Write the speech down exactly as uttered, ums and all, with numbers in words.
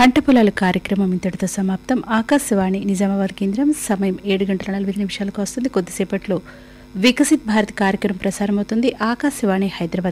పంట పొలాల కార్యక్రమం ఇంతటితో సమాప్తం. ఆకాశవాణి నిజామాబాద్ కేంద్రం సమయం ఏడు గంటల నలభై నిమిషాలకు వస్తుంది. కొద్దిసేపట్లో వికసిత్ భారత్ కార్యక్రమం ప్రసారమవుతుంది. ఆకాశవాణి హైదరాబాద్